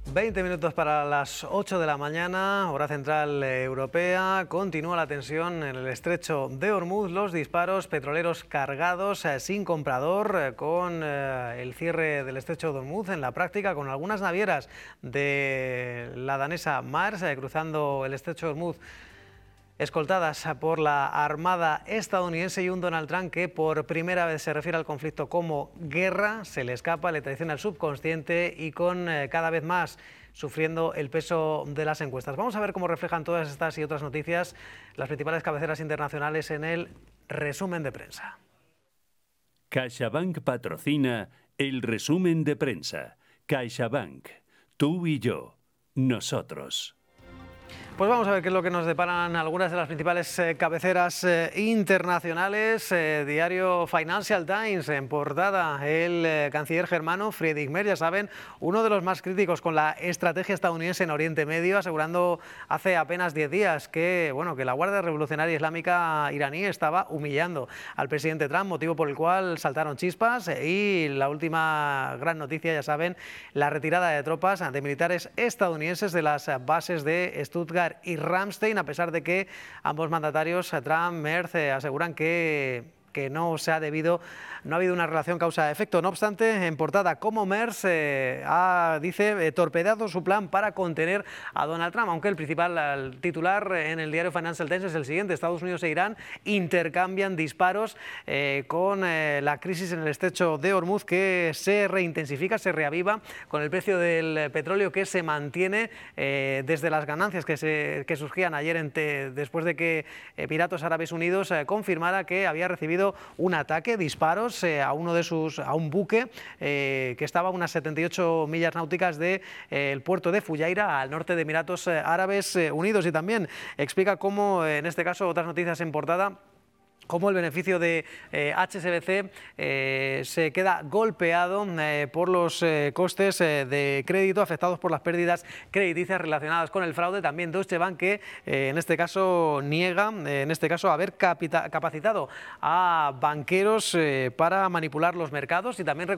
20 minutos para las 8 de la mañana, hora central europea. Continúa la tensión en el estrecho de Ormuz, los disparos petroleros cargados sin comprador, con el cierre del estrecho de Ormuz en la práctica, con algunas navieras de la danesa Maersk cruzando el estrecho de Ormuz, escoltadas por la Armada estadounidense, y un Donald Trump que por primera vez se refiere al conflicto como guerra, se le escapa, le traiciona el subconsciente y con cada vez más sufriendo el peso de las encuestas. Vamos a ver cómo reflejan todas estas y otras noticias las principales cabeceras internacionales en el resumen de prensa. CaixaBank patrocina el resumen de prensa. CaixaBank, tú y yo, nosotros. Pues vamos a ver qué es lo que nos deparan algunas de las principales cabeceras internacionales. Diario Financial Times, en portada el canciller germano Friedrich Merz, ya saben, uno de los más críticos con la estrategia estadounidense en Oriente Medio, asegurando hace apenas 10 días que la Guardia Revolucionaria Islámica iraní estaba humillando al presidente Trump, motivo por el cual saltaron chispas. Y la última gran noticia, ya saben, la retirada de tropas de militares estadounidenses de las bases de Stuttgart y Ramstein, a pesar de que ambos mandatarios, Trump, Merz, aseguran que no ha habido una relación causa-efecto. No obstante, en portada, como Merz dice, torpedado su plan para contener a Donald Trump, aunque el principal titular en el diario Financial Times es el siguiente: Estados Unidos e Irán intercambian disparos con la crisis en el estrecho de Ormuz, que se reintensifica, se reaviva, con el precio del petróleo que se mantiene desde las ganancias que surgían ayer después de que Emiratos Árabes Unidos confirmara que había recibido un ataque, disparos a un buque que estaba a unas 78 millas náuticas del puerto de Fujairah, al norte de Emiratos Árabes Unidos. Y también explica cómo, en este caso, otras noticias en portada, cómo el beneficio de HSBC se queda golpeado por los costes de crédito afectados por las pérdidas crediticias relacionadas con el fraude. También Deutsche Bank, que en este caso niega haber capacitado a banqueros para manipular los mercados. Y también